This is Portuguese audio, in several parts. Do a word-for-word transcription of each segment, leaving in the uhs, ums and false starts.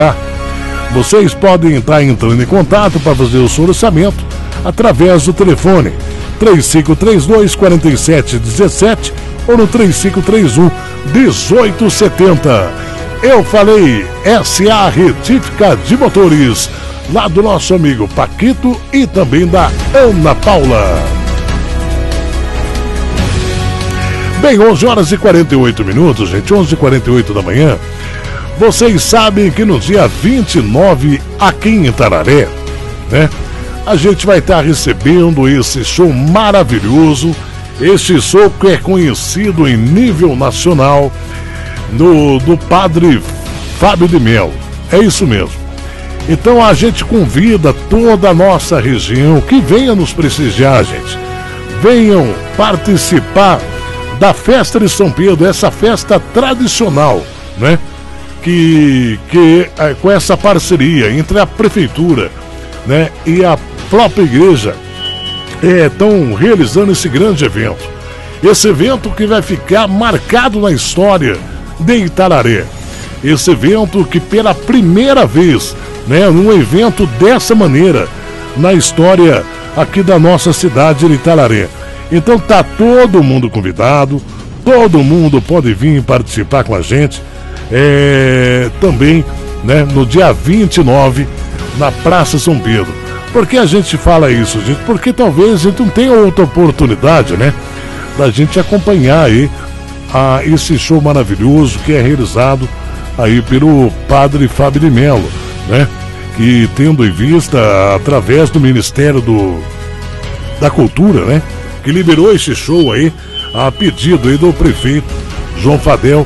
Vocês podem estar entrando em contato para fazer o seu orçamento através do telefone três cinco três dois, quatro sete um sete ou no três cinco três um, um oito sete zero. Eu falei S A Retífica de Motores, lá do nosso amigo Paquito e também da Ana Paula. Bem, onze horas e quarenta e oito minutos, gente, onze e quarenta e oito da manhã. Vocês sabem que no dia vinte e nove, aqui em Itararé, né, a gente vai estar recebendo esse show maravilhoso, esse show que é conhecido em nível nacional, no, do Padre Fábio de Melo. É isso mesmo. Então a gente convida toda a nossa região que venha nos prestigiar, gente. Venham participar da festa de São Pedro, essa festa tradicional, né? Que, que é, com essa parceria entre a prefeitura, né, e a própria igreja, estão é, realizando esse grande evento. Esse evento que vai ficar marcado na história de Itararé. Esse evento que pela primeira vez, né, num evento dessa maneira na história aqui da nossa cidade de Itararé. Então tá todo mundo convidado, todo mundo pode vir participar com a gente. É, também, né, no dia vinte e nove, na Praça São Pedro. Por que a gente fala isso, gente? Porque talvez a gente não tenha outra oportunidade, né, da gente acompanhar aí a, esse show maravilhoso que é realizado aí pelo Padre Fábio de Melo, né, que tendo em vista através do Ministério do, da Cultura, né, que liberou esse show aí a pedido aí do prefeito João Fadel,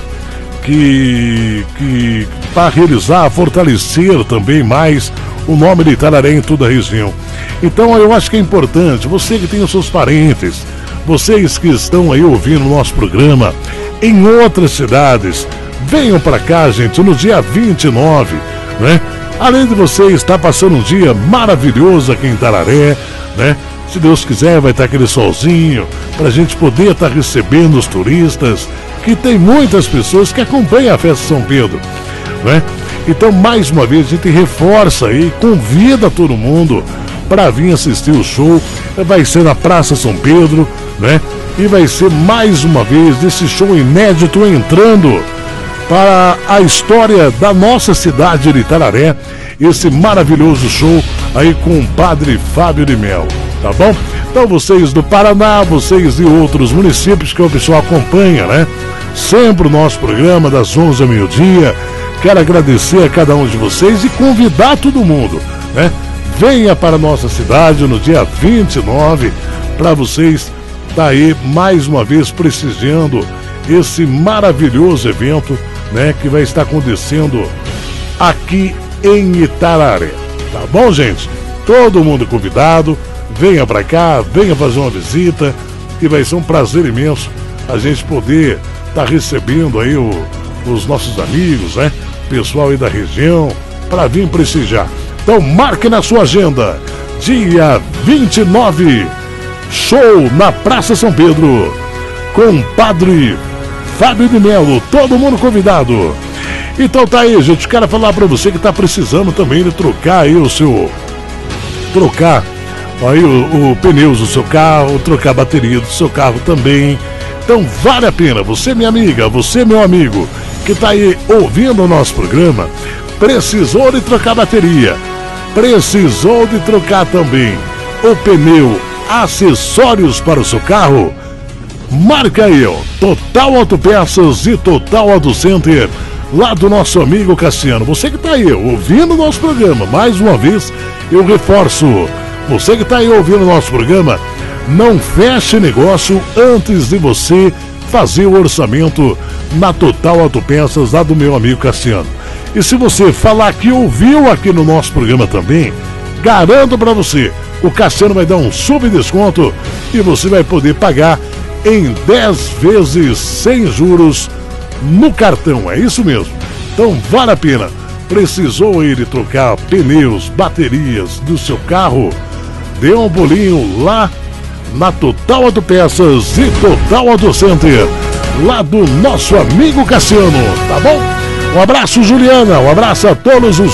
que, que para realizar, fortalecer também mais o nome de Itararé em toda a região. Então eu acho que é importante, você que tem os seus parentes, vocês que estão aí ouvindo o nosso programa em outras cidades, venham para cá, gente, no dia vinte e nove, né? Além de você estar passando um dia maravilhoso aqui em Itararé, né? Se Deus quiser, vai estar aquele solzinho para a gente poder estar recebendo os turistas, que tem muitas pessoas que acompanham a festa São Pedro, né? Então, mais uma vez, a gente reforça aí, convida todo mundo para vir assistir o show. Vai ser na Praça São Pedro, né? E vai ser mais uma vez esse show inédito entrando para a história da nossa cidade de Itararé, esse maravilhoso show aí com o Padre Fábio de Melo, tá bom? Então vocês do Paraná, vocês de outros municípios que o pessoal acompanha, né, sempre o nosso programa das onze ao meio-dia, quero agradecer a cada um de vocês e convidar todo mundo, né? Venha para a nossa cidade no dia vinte e nove para vocês estar aí mais uma vez prestigiando esse maravilhoso evento, né, que vai estar acontecendo aqui em Itararé, tá bom, gente? Todo mundo convidado, venha pra cá, venha fazer uma visita, que vai ser um prazer imenso a gente poder estar tá recebendo aí o, os nossos amigos, né, pessoal aí da região, para vir prestigiar. Então marque na sua agenda, dia vinte e nove, show na Praça São Pedro, com o Padre Fábio de Melo, todo mundo convidado. Então tá aí, gente, quero falar pra você que tá precisando também de trocar aí o seu, trocar aí o, o pneus do seu carro, trocar a bateria do seu carro também. Então vale a pena, você minha amiga, você meu amigo, que tá aí ouvindo o nosso programa, precisou de trocar a bateria, precisou de trocar também o pneu, acessórios para o seu carro, marca aí, ó, Total Autopeças e Total Auto Center, lá do nosso amigo Cassiano. Você que tá aí ouvindo o nosso programa, mais uma vez eu reforço, você que tá aí ouvindo o nosso programa, não feche negócio antes de você fazer o orçamento na Total Autopeças, lá do meu amigo Cassiano. E se você falar que ouviu aqui no nosso programa também, garanto para você, o Cassiano vai dar um subdesconto e você vai poder pagar em dez vezes sem juros no cartão, é isso mesmo. Então vale a pena. Precisou ele trocar pneus, baterias do seu carro? Dê um bolinho lá na Total Autopeças e Total Auto Center, lá do nosso amigo Cassiano, tá bom? Um abraço, Juliana. Um abraço a todos os